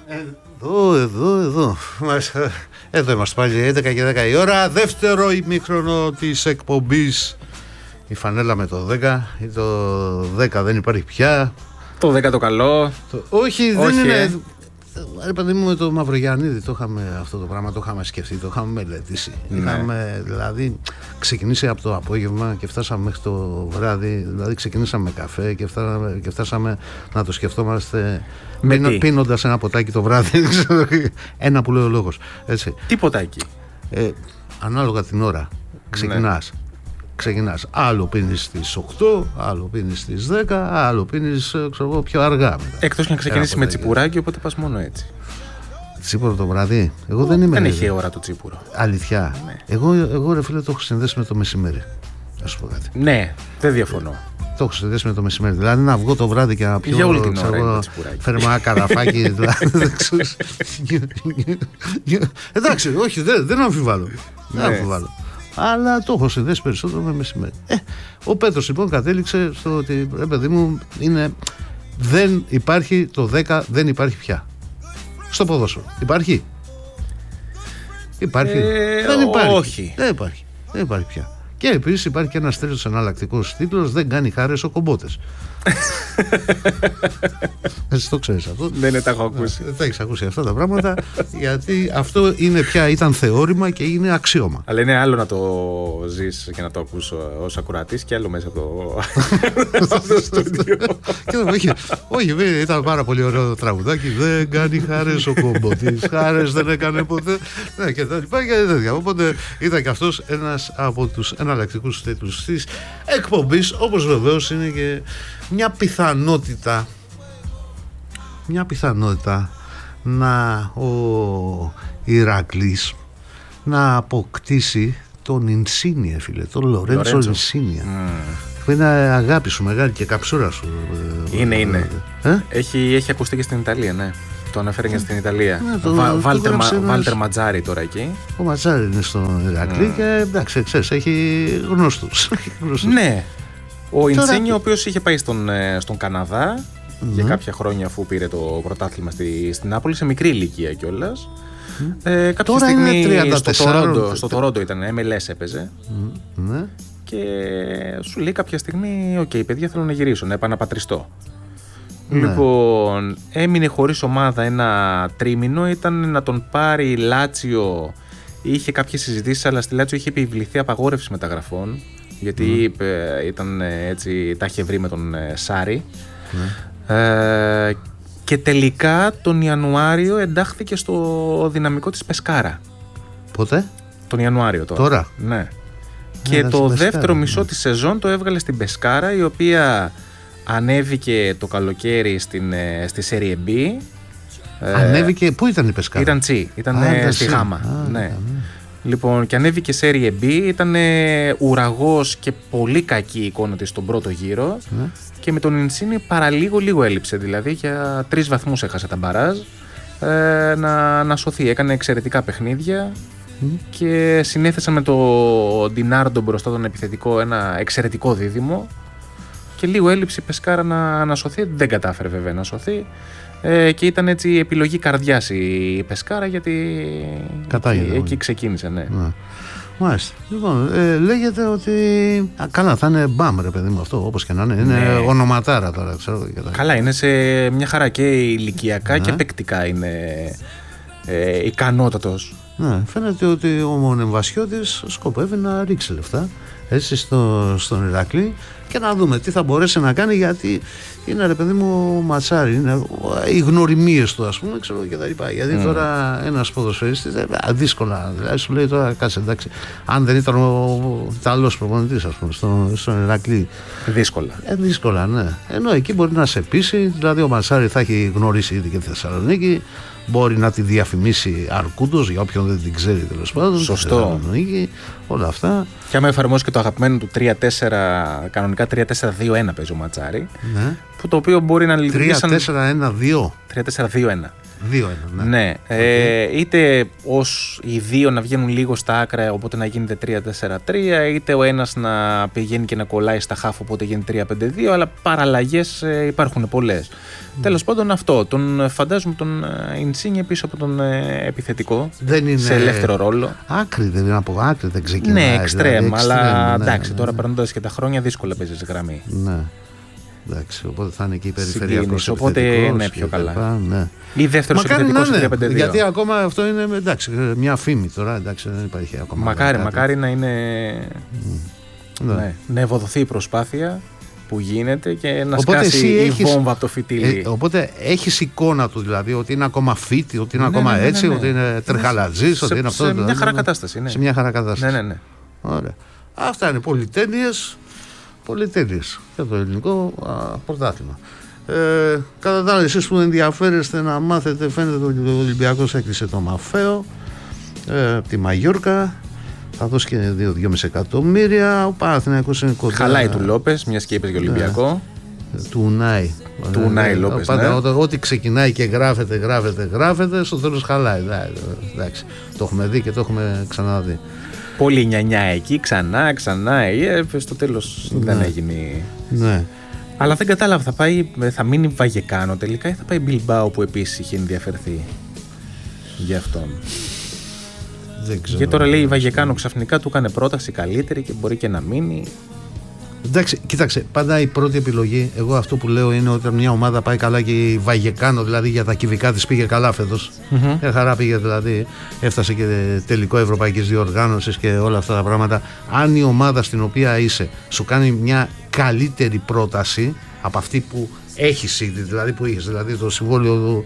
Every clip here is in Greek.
Εδώ είμαστε πάλι 11 και 10 η ώρα. Δεύτερο ημίχρονο της εκπομπής. Η φανέλα με το 10. Το 10 δεν υπάρχει πια. Το 10 το καλό. Όχι, δεν είναι. Ρε παιδί μου, με το Μαυρογιαννίδη το είχαμε αυτό το πράγμα, το είχαμε σκεφτεί, το είχαμε μελετήσει. Ναι. Είχαμε δηλαδή ξεκινήσει από το απόγευμα και φτάσαμε μέχρι το βράδυ. Δηλαδή ξεκινήσαμε με καφέ και φτάσαμε να το σκεφτόμαστε πίνοντας ένα ποτάκι το βράδυ. Ένα που λέει ο λόγος. Έτσι. Τι ποτάκι? Ανάλογα την ώρα ξεκινάς. Ναι. Ξεκινάς. Άλλο πίνεις στις 8, άλλο πίνεις στις 10, άλλο πίνεις πιο αργά. Εκτός και να ξεκινήσεις με τσιπουράκι, οπότε πας μόνο έτσι. Τσίπουρο το βράδυ. Εγώ δεν είμαι. Δεν έχει ώρα το τσίπουρο. Αλήθεια. Ναι. Εγώ ρε φίλε το έχω συνδέσει με το μεσημέρι. Να σου πω κάτι. Ναι, δεν διαφωνώ. Το έχω συνδέσει με το μεσημέρι. Δηλαδή να βγω το βράδυ και να πιω. Για όλη την ώρα. Φέρνω ένα καραφάκι. Εντάξει, όχι, δεν αμφιβάλλω. Δεν αμφιβάλλω. Αλλά το έχω συνδέσει περισσότερο με μεσημέρι. Ο Πέτρος λοιπόν κατέληξε στο ότι ρε παιδί μου δεν υπάρχει το 10, δεν υπάρχει πια. Στο ποδόσφαιρο. Υπάρχει? Υπάρχει? Δεν υπάρχει. Όχι. Δεν υπάρχει πια. Και επίσης υπάρχει και ένας τρίτος εναλλακτικός τίτλος, δεν κάνει χάρες ο Κομπότες. Εσύ το ξέρεις αυτό? Δεν τα έχω ακούσει. Δεν τα έχεις ακούσει αυτά τα πράγματα, γιατί αυτό είναι πια, ήταν θεώρημα και είναι αξίωμα. Αλλά είναι άλλο να το ζεις και να το ακούς ως ακροατής και άλλο μέσα από το στούντιο. Όχι, ήταν πάρα πολύ ωραίο το τραγουδάκι. Δεν κάνει χάρες ο Κομπότης, χάρες δεν έκανε ποτέ. Ναι, και τα λοιπά και τέτοια. Οπότε ήταν και αυτός ένας από τους εναλλακτικούς τίτλους της εκπομπής, όπως βεβαίως είναι και μια πιθανότητα να ο Ηράκλης να αποκτήσει τον Ινσίνιε, φίλε, τον Λορέντσο Ινσίνιε. Που είναι αγάπη σου μεγάλη και καψούρα σου. Είναι. Έχει ακουστεί και στην Ιταλία, ναι. Το αναφέρει και στην Ιταλία. Βάλτερ Ματζάρι τώρα εκεί. Ο Ματζάρι είναι στον Ηράκλη και εντάξει, ξέρεις, έχει γνωστούς. Ναι. Ο Ινσίνι, ο οποίος είχε πάει στον Καναδά για κάποια χρόνια αφού πήρε το πρωτάθλημα στην Νάπολη, σε μικρή ηλικία κιόλας. Κάποια στιγμή στο Τορόντο ήταν, MLS έπαιζε. Και σου λέει κάποια στιγμή, οκ, παιδιά, θέλω να γυρίσω, να επαναπατριστώ. Λοιπόν, έμεινε χωρίς ομάδα ένα τρίμηνο, ήταν να τον πάρει η Λάτσιο. Είχε κάποιες συζητήσεις, αλλά στη Λάτσιο είχε επιβληθεί απαγόρευση μεταγραφών. Γιατί ήταν έτσι, τα είχε βρει με τον Σάρι. Και τελικά τον Ιανουάριο εντάχθηκε στο δυναμικό της Πεσκάρα. Πότε? Τον Ιανουάριο τώρα. Ναι. Και το δεύτερο μισό της σεζόν το έβγαλε στην Πεσκάρα, η οποία ανέβηκε το καλοκαίρι στη Serie B. Ανέβηκε, πού ήταν η Πεσκάρα? Ήταν Τσι, ήταν στη Γάμα. Ναι. Λοιπόν, και ανέβηκε Serie B, ήταν ουραγός και πολύ κακή η εικόνα της στον πρώτο γύρο. Και με τον Ινσίνι λίγο έλειψε, δηλαδή για 3 βαθμούς έχασε τα μπαράζ να σωθεί. Έκανε εξαιρετικά παιχνίδια και συνέθεσαν με το Ντινάρντο μπροστά τον επιθετικό ένα εξαιρετικό δίδυμο και λίγο έλειψε η Πεσκάρα να σωθεί. Δεν κατάφερε βέβαια να σωθεί. Και ήταν έτσι η επιλογή καρδιάς η Πεσκάρα, γιατί εκεί ξεκίνησε, ναι. Μάλιστα. Λοιπόν, λέγεται ότι καλά, θα είναι μπαμ, ρε παιδί μου, αυτό, όπως και να είναι. Είναι ονοματάρα τώρα, ξέρω. Καλά, είναι σε μια χαρά και ηλικιακά και παικτικά είναι ικανότατος. Ναι, φαίνεται ότι ο Μονεμβασιώτης σκοπεύει να ρίξει λεφτά έτσι στον Ηράκλη και να δούμε τι θα μπορέσει να κάνει, γιατί είναι, ρε παιδί μου, ματσάρι, είναι οι γνωριμίες του, ας πούμε, ξέρω, και τα λοιπά. Γιατί τώρα ένας ποδοσφαιριστής δύσκολα, δηλαδή σου λέει τώρα, κάτσε, εντάξει, αν δεν ήταν ο Ιταλός προπονητής, ας πούμε, στον Ηράκλη, δύσκολα, ναι. Ενώ εκεί μπορεί να σε πείσει, δηλαδή ο Ματσάρι θα έχει γνωρίσει ήδη και τη Θεσσαλονίκη, μπορεί να τη διαφημίσει αρκούντος για όποιον δεν την ξέρει, τέλος πάντων. Σωστό. Όλα αυτά. Και άμα εφαρμόσει και το αγαπημένο του 3-4, κανονικά 3-4-2-1 παίζει ο Ματσάρι. Ναι. Που το οποίο μπορεί να λειτουργήσει. 3-4-1-2. 3-4-2-1. 2-1. Ναι. Είτε ως οι δύο να βγαίνουν λίγο στα άκρα, οπότε να γίνεται 3-4-3, είτε ο ένας να πηγαίνει και να κολλάει στα χάφ, οπότε γίνεται 3-5-2, αλλά παραλλαγές υπάρχουν πολλές. Τέλος πάντων, αυτό. Φαντάζομαι τον Insigne πίσω από τον επιθετικό. Δεν είναι σε ελεύθερο ρόλο. Άκρη, δεν είναι από άκρη, δεν ξεκινάει. Ναι, εξτρέμ, αλλά εντάξει, τώρα περνώντας και τα χρόνια δύσκολα παίζεις γραμμή. Ναι. Εντάξει, οπότε θα είναι και η περιφερειακός οπότε είναι πιο καλά. Ναι. Ή δεύτερος επιθετικός 3-5-2. Γιατί ακόμα αυτό είναι εντάξει, μια φήμη τώρα, εντάξει, δεν υπάρχει ακόμα. Μακάρι να είναι. Να ευοδοθεί η προσπάθεια που γίνεται και να σκάσει η βόμβα από το φυτίλι. Οπότε έχεις εικόνα του, δηλαδή, ότι είναι ακόμα fit, ότι είναι ακόμα έτσι, ότι είναι τρεχαλατζής, ότι είναι αυτό. Σε μια χαρά κατάσταση. Σε μια χαρά κατάσταση. Ναι. Ωραία. Αυτά είναι πολυτέλειες για το ελληνικό πρωτάθλημα. Κατά τα άλλα, εσείς που ενδιαφέρεστε να μάθετε, φαίνεται ότι ο Ολυμπιακός έκλεισε το Μαφαίο από τη Μαγιόρκα. Θα δώσει και 2-2,5 εκατομμύρια. Ο Παναθηναϊκός είναι κοντά. Χαλάει του Λόπες, μια και είπες για Ολυμπιακό. Του Ουνάι. Του Ουνάι Λόπες. Πάντα, ό,τι ξεκινάει και γράφεται, στο τέλος χαλάει. Εντάξει. Το έχουμε δει και το έχουμε ξαναδεί. Πολύ νιανιά εκεί, ξανά, στο τέλος δεν έγινε. Ναι. Αλλά δεν κατάλαβα, θα μείνει Βαγεκάνο τελικά ή θα πάει Μπιλμπάο που επίσης είχε ενδιαφερθεί για αυτόν. Δεν ξέρω. Και τώρα λέει η Βαγεκάνο ξαφνικά του έκανε πρόταση καλύτερη και μπορεί και να μείνει. Εντάξει, κοίταξε, πάντα η πρώτη επιλογή, εγώ αυτό που λέω είναι ότι μια ομάδα πάει καλά και η Βαγεκάνο, δηλαδή για τα κυβικά της πήγε καλά φέτος. Μια χαρά πήγε, δηλαδή έφτασε και τελικό ευρωπαϊκής διοργάνωσης και όλα αυτά τα πράγματα. Αν η ομάδα στην οποία είσαι σου κάνει μια καλύτερη πρόταση από αυτή που έχεις ήδη, δηλαδή που είχες, δηλαδή το συμβόλαιο του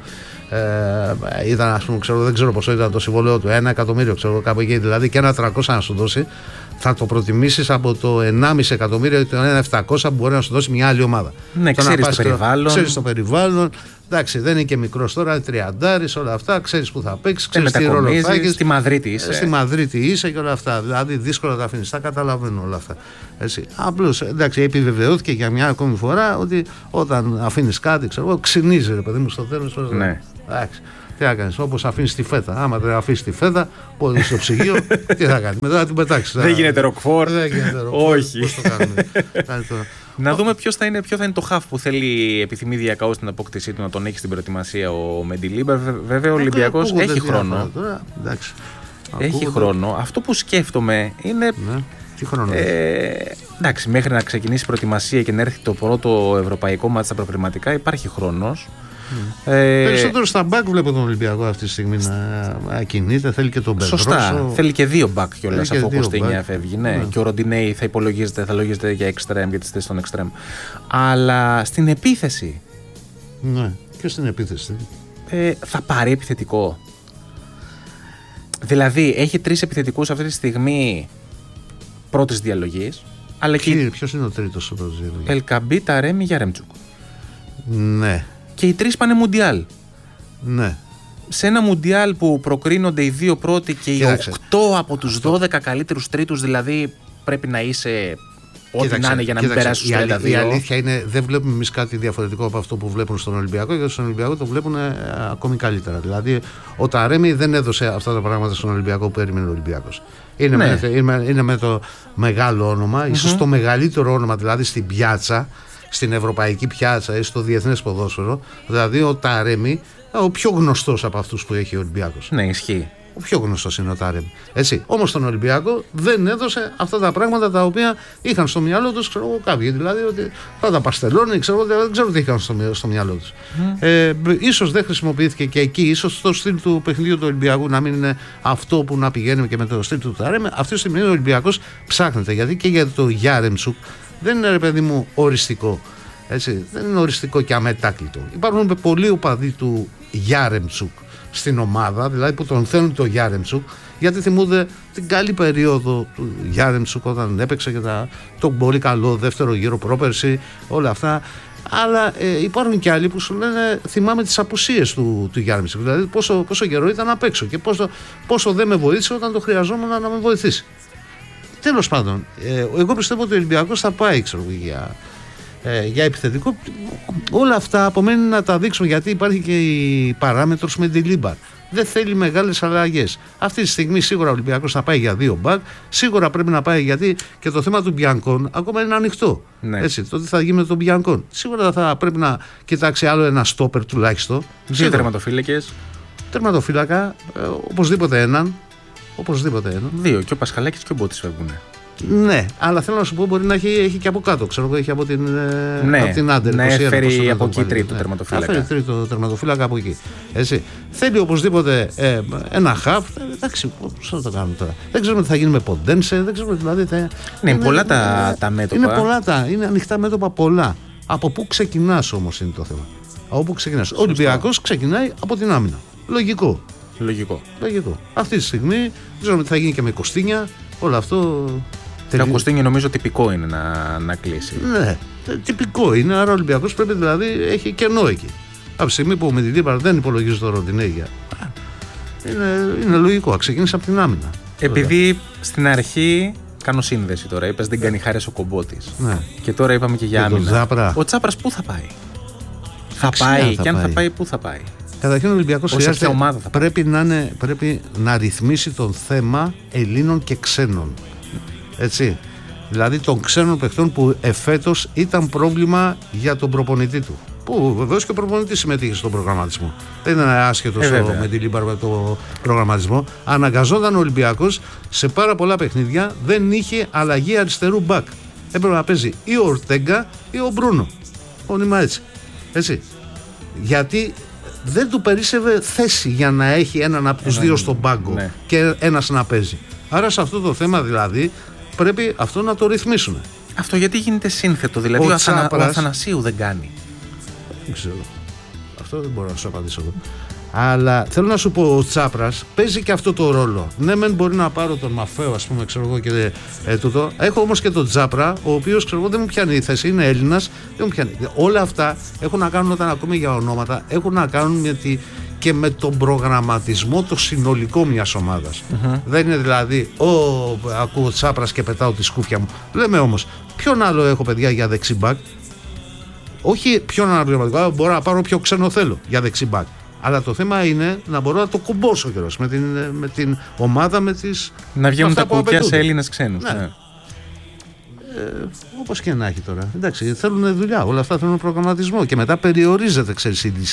ήταν, ας πούμε, δεν ξέρω πόσο ήταν το συμβόλαιο του, 1 εκατομμύριο, ξέρω κάπου εκεί, δηλαδή και ένα 300 να σου δώσει, θα το προτιμήσεις από το 1,5 εκατομμύριο ή το 1,700 που μπορεί να σου δώσει μια άλλη ομάδα. Ναι, ξέρεις το περιβάλλον. Ξέρεις το περιβάλλον. Εντάξει, δεν είναι και μικρός τώρα, 30, όλα αυτά. Ξέρεις που θα παίξεις, ξέρεις τι ρόλο θα έχεις. Στη Μαδρίτη είσαι. Στη Μαδρίτη είσαι και όλα αυτά. Δηλαδή, δύσκολα τα αφήνεις. Τα καταλαβαίνω όλα αυτά. Απλώς, εντάξει, επιβεβαιώθηκε για μια ακόμη φορά ότι όταν αφήνεις κάτι, ξέρω εγώ, ξυνίζει, ρε παιδί μου, στο τέλος. Ναι. Εντάξει. Τι θα κάνεις, όπως αφήνεις τη φέτα. Άμα δεν αφήσεις τη φέτα, πόδι στο ψυγείο, τι θα κάνεις. Μετά θα την πετάξεις. Δεν γίνεται ροκφόρ. Όχι. Πώς το κάνουμε. Να δούμε ποιο θα είναι το χαφ που επιθυμεί διακαώς στην απόκτησή του να τον έχει στην προετοιμασία ο Μεντιλίμπερ. Βέβαια ο Ολυμπιακός έχει χρόνο. Έχει χρόνο. Αυτό που σκέφτομαι είναι. Τι χρόνο εντάξει, μέχρι να ξεκινήσει η προετοιμασία και να έρθει το πρώτο ευρωπαϊκό μάτς στα προκριματικά υπάρχει χρόνος. Περισσότερο στα μπακ βλέπω τον Ολυμπιακό αυτή τη στιγμή να κινείται. Θέλει και τον Πεδρόσο. Σωστά. Θέλει και 2 μπακ κιόλας αφού ο Κωστίνια φεύγει. Ναι. Και ο Ροντινέι θα λογίζεται για εξτρέμ, για τις θέσεις των εξτρέμ. Αλλά στην επίθεση. Ναι, και στην επίθεση. Θα πάρει επιθετικό. Δηλαδή έχει 3 επιθετικούς αυτή τη στιγμή πρώτης διαλογής. Ποιος είναι ο τρίτος ο πρώτος διαλογής? Ελκαμπή, Ταρέμι, Γιαρέμτσουκ. Ναι. Και οι 3 πάνε μουντιάλ. Ναι. Σε ένα μουντιάλ που προκρίνονται οι 2 πρώτοι και οι 8 από τους 12 καλύτερους τρίτους, δηλαδή πρέπει να είσαι ό,τι να είναι για να μην περάσει στους 32. Η αλήθεια είναι, δεν βλέπουμε εμείς κάτι διαφορετικό από αυτό που βλέπουν στον Ολυμπιακό, γιατί στον Ολυμπιακό το βλέπουν ακόμη καλύτερα. Δηλαδή, ο Ταρέμι δεν έδωσε αυτά τα πράγματα στον Ολυμπιακό που περίμενε ο Ολυμπιακός. Είναι με το μεγάλο όνομα, ίσως το μεγαλύτερο όνομα δηλαδή στην πιάτσα, στην ευρωπαϊκή πιάτσα ή στο διεθνές ποδόσφαιρο. Δηλαδή, ο Ταρέμι, ο πιο γνωστός από αυτούς που έχει ο Ολυμπιακός. Ναι, ισχύει. Ο πιο γνωστός είναι ο Τάρεμι. Έτσι. Όμως στον Ολυμπιακό δεν έδωσε αυτά τα πράγματα τα οποία είχαν στο μυαλό τους, ξέρω εγώ, κάποιοι. Δηλαδή ότι θα τα παστελώνει, δεν ξέρω τι είχαν στο μυαλό τους. Ίσως δεν χρησιμοποιήθηκε και εκεί, ίσως το στυλ του παιχνιδιού του Ολυμπιακού να μην είναι αυτό που να πηγαίνει και με το στυλ του Τάρεμι. Αυτή τη στιγμή ο Ολυμπιακός ψάχνεται. Γιατί και για το Γιάρεμτσουκ δεν είναι, ρε παιδί μου, οριστικό. Έτσι. Δεν είναι οριστικό και αμετάκλητο. Υπάρχουν πολλοί οπαδοί του Γιάρεμτσουκ στην ομάδα, δηλαδή που τον θέλουν το Γιάρεμτσουκ, γιατί θυμούνται την καλή περίοδο του Γιάρεμτσουκ όταν έπαιξε και τον πολύ καλό δεύτερο γύρο πρόπερση, όλα αυτά. Αλλά υπάρχουν και άλλοι που σου λένε, θυμάμαι τις απουσίες του Γιάρεμτσουκ, δηλαδή πόσο καιρό ήταν απ' έξω και πόσο δεν με βοήθησε όταν το χρειαζόμουν να με βοηθήσει. Τέλος πάντων, εγώ πιστεύω ότι ο Ολυμπιακός θα πάει, ξέρω, για επιθετικό. Όλα αυτά απομένει να τα δείξουμε, γιατί υπάρχει και η παράμετρος με τη Λίμπαρ. Δεν θέλει μεγάλες αλλαγές. Αυτή τη στιγμή σίγουρα ο Ολυμπιακός θα πάει για 2 μπακ. Σίγουρα πρέπει να πάει, γιατί και το θέμα του Μπιανκόν ακόμα είναι ανοιχτό. Ναι. Έτσι, το τι θα γίνει με τον Μπιανκόν. Σίγουρα θα πρέπει να κοιτάξει άλλο ένα στόπερ τουλάχιστον. 2 τερματοφύλακες. Τερματοφύλακα, οπωσδήποτε έναν. 2, και ο Πασχαλάκης και ο Μπότης φεύγουν. Ναι, αλλά θέλω να σου πω, μπορεί να έχει και από κάτω. Ξέρω εγώ, έχει από την, από την Άντερ. Ναι, φέρει από εκεί τρίτο τερματοφύλακα. Φέρει τρίτο τερματοφύλακα από εκεί. Έτσι. Θέλει οπωσδήποτε ένα χαφ. Εντάξει, πώς θα το κάνουμε τώρα. Δεν ξέρουμε τι θα γίνει με Ποντένσε. Δεν ξέρουμε δηλαδή. Ναι, είναι πολλά τα μέτωπα. Είναι ανοιχτά μέτωπα πολλά. Από πού ξεκινάς όμως είναι το θέμα. Από πού ξεκινάς. Ο Ολυμπιακός ξεκινάει από την άμυνα. Λογικό. Αυτή τη στιγμή δεν ξέρουμε τι θα γίνει και με Κωστίνια. Όλο αυτό. Το Κωστίνιο νομίζω τυπικό είναι να κλείσει. Ναι, τυπικό είναι. Άρα ο Ολυμπιακός πρέπει, δηλαδή, έχει κενό εκεί. Από τη στιγμή που με τη Λίμπαρ δεν υπολογίζει το Ροντινέγια. Είναι λογικό. Ξεκίνησε από την άμυνα. Επειδή στην αρχή. Κάνω σύνδεση τώρα. Είπες δεν κάνει χάρη ο Κομπότης. Ναι. Και τώρα είπαμε και για άμυνα. Ο Τσάπρας πού θα πάει. Θα πάει. Και αν θα πάει, πού θα πάει. Καταρχήν ο Ολυμπιακός πρέπει να ρυθμίσει το θέμα Ελλήνων και ξένων. Έτσι. Δηλαδή των ξένων παιχτών που εφέτος ήταν πρόβλημα για τον προπονητή του. Που βεβαίως και ο προπονητής συμμετείχε στον προγραμματισμό. Δεν ήταν άσχετος με τη Λίμπαρ με το προγραμματισμό. Αναγκαζόταν ο Ολυμπιακός σε πάρα πολλά παιχνίδια, δεν είχε αλλαγή αριστερού μπακ. Έπρεπε να παίζει ή ο Ορτέγκα ή ο Μπρούνο. Όνειμα έτσι. Γιατί δεν του περίσσευε θέση για να έχει έναν από τους δύο στον πάγκο και ένας να παίζει. Άρα σε αυτό το θέμα δηλαδή πρέπει αυτό να το ρυθμίσουν. Αυτό γιατί γίνεται σύνθετο, δηλαδή ο Αθανασίου δεν κάνει. Δεν ξέρω. Αυτό δεν μπορώ να σου απαντήσω εδώ. Αλλά θέλω να σου πω, ο Τσάπρας παίζει και αυτό το ρόλο. Ναι, μεν μπορεί να πάρω τον Μαφέο, ας πούμε, ξέρω εγώ και τούτο. Έχω όμως και τον Τσάπρα, ο οποίος ξέρω εγώ δεν μου πιάνει η θέση, είναι Έλληνας, δεν μου πιάνει. Όλα αυτά έχουν να κάνουν, όταν ακούμε για ονόματα, έχουν να κάνουν και με τον προγραμματισμό το συνολικό μιας ομάδας. Δεν είναι δηλαδή, ακούω Τσάπρας και πετάω τη σκούφια μου. Λέμε όμως, ποιον άλλο έχω, παιδιά, για δεξιμπάκ. Όχι ποιον αναπληρωματικό, μπορώ να πάρω ποιο ξένο θέλω για δεξιμπάκ. Αλλά το θέμα είναι να μπορώ να το κουμπώσω κιόλας με την ομάδα, με τις. Να βγαίνουν τα κουκιά σε Έλληνες ξένους. Ναι. Όπως και να έχει τώρα. Εντάξει, θέλουν δουλειά. Όλα αυτά θέλουν προγραμματισμό. Και μετά περιορίζεται, ξέρεις, η